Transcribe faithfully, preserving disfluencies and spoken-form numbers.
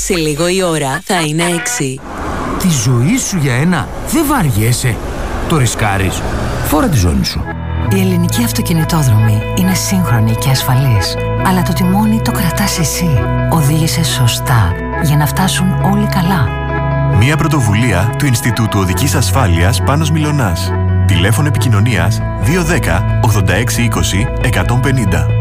Σε λίγο η ώρα θα είναι έξι. Τη ζωή σου για ένα δεν βαριέσαι. Το ρισκάρεις. Φόρα τη ζώνη σου. Η ελληνική αυτοκινητόδρομη είναι σύγχρονη και ασφαλής. Αλλά το τιμόνι το κρατάς εσύ. Οδήγησε σωστά για να φτάσουν όλοι καλά. Μια πρωτοβουλία του Ινστιτούτου Οδικής Ασφάλειας Πάνος Μιλωνάς. Τηλέφωνο επικοινωνίας δύο ένα μηδέν ογδόντα έξι είκοσι εκατόν πενήντα.